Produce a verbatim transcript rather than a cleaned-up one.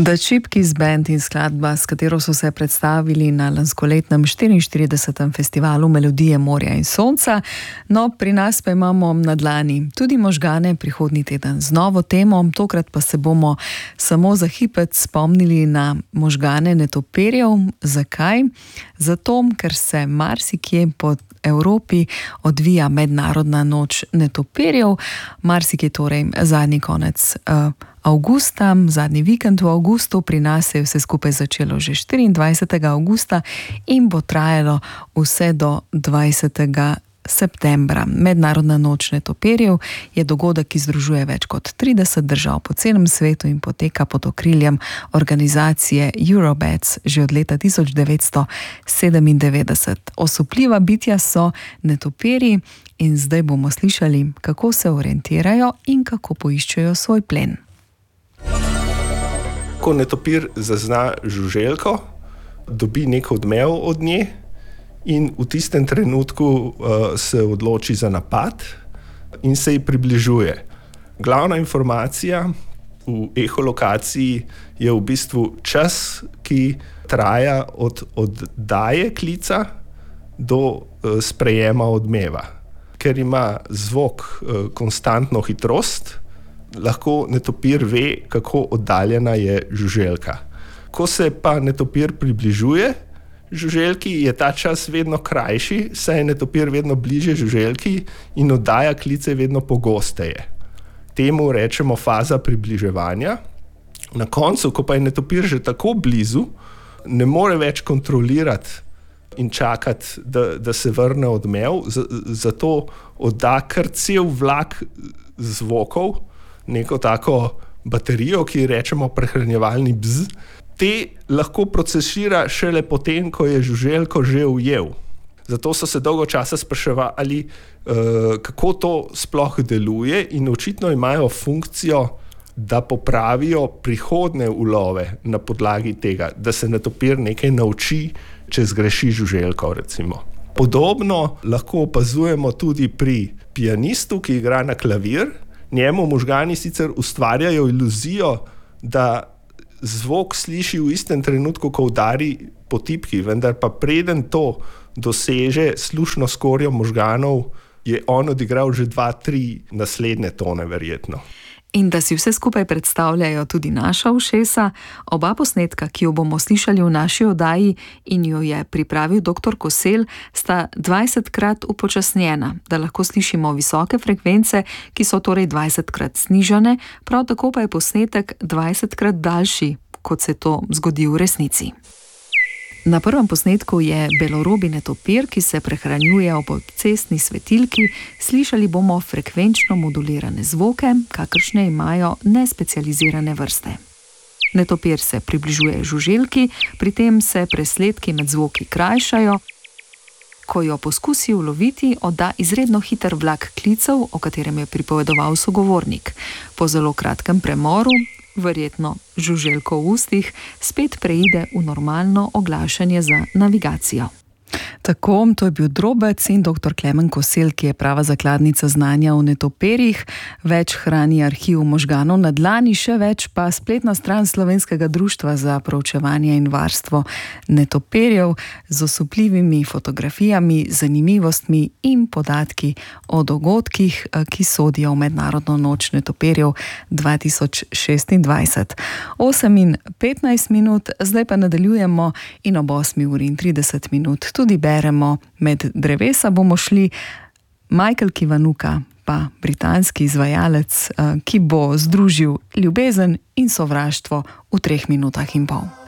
The Chipkies Band in skladba, s katero so se predstavili na lanskoletnem štiriinštiridesetem festivalu Melodije morja in sonca. No, pri nas pa imamo na dlani tudi možgane prihodnji teden z novo temo. Tokrat pa se bomo samo za hipec spomnili na možgane netopirjev. Zakaj? Zato, ker se marsikje po Evropi odvija mednarodna noč netopirjev. Marsikje torej zadnji konec uh, avgusta, zadnji vikend v avgustu, pri nas se je vse skupaj začelo že štiriindvajsetega avgusta in bo trajalo vse do dvajsetega septembra. Mednarodna noč netopirjev je dogodek, ki združuje več kot trideset držav po celem svetu in poteka pod okriljem organizacije Eurobats že od leta tisoč devetsto sedemindevetdeset. Osupljiva bitja so netopirji in zdaj bomo slišali, kako se orientirajo in kako poiščejo svoj plen. Ko netopir zazna žuželko, dobi nek odmev od nje in v tistem trenutku uh, se odloči za napad in se ji približuje. Glavna informacija v eholokaciji je v bistvu čas, ki traja od oddaje klica do uh, sprejema odmeva. Ker ima zvok uh, konstantno hitrost, lahko netopir ve, kako oddaljena je žuželka. Ko se pa netopir približuje žuželki, je ta čas vedno krajši, saj je netopir vedno bliže žuželki in oddaja klice vedno pogosteje. Temu rečemo faza približevanja. Na koncu, ko pa je netopir že tako blizu, ne more več kontrolirati in čakati, da, da se vrne odmev, zato odda kar cel vlak zvokov, neko tako baterijo, ki rečemo prehranjevalni bzz. Te lahko procesira šele potem, ko je žuželko že ujel. Zato so se dolgo časa spraševali, uh, kako to sploh deluje, in očitno imajo funkcijo, da popravijo prihodne ulove na podlagi tega, da se netopir nekaj nauči, če zgreši žuželko, recimo. Podobno lahko opazujemo tudi pri pianistu, ki igra na klavir. Njemu možgani sicer ustvarjajo iluzijo, da zvok sliši v istem trenutku, ko udari po tipki, vendar pa preden to doseže slušno skorjo možganov, je on odigral že dva, tri naslednje tone verjetno. In da si vse skupaj predstavljajo tudi naša ušesa, oba posnetka, ki jo bomo slišali v naši oddaji in jo je pripravil doktor Koselj, sta dvajsetkrat upočasnjena, da lahko slišimo visoke frekvence, ki so torej dvajsetkrat snižane, prav tako pa je posnetek dvajsetkrat daljši, kot se to zgodi v resnici. Na prvem posnetku je belorobi netopir, ki se prehranjuje ob cestni svetilki. Slišali bomo frekvenčno modulirane zvoke, kakršne imajo nespecializirane vrste. Netopir se približuje žuželki, pri tem se presledki med zvoki krajšajo. Ko jo poskusi uloviti, odda izredno hiter vlak klicev, o katerem je pripovedoval sogovornik. Po zelo kratkem premoru, verjetno žuželko v ustih, spet preide v normalno oglašanje za navigacijo. Tako, to je bil Drobec in doktor Klemen Koselj, ki je prava zakladnica znanja o netopirjih. Več hrani arhiv možganov na dlani, še več pa spletna stran Slovenskega društva za proučevanje in varstvo netopirjev z osupljivimi fotografijami, zanimivostmi in podatki o dogodkih, ki sodijo v mednarodno noč netopirjev dva tisoč šestindvajset. osem in petnajst minut, zdaj pa nadaljujemo in ob osmi uri in trideset minut tudi beremo Med drevesa bomo šli. Michael Kiwanuka, pa britanski izvajalec, ki bo združil ljubezen in sovraštvo v treh minutah in pol.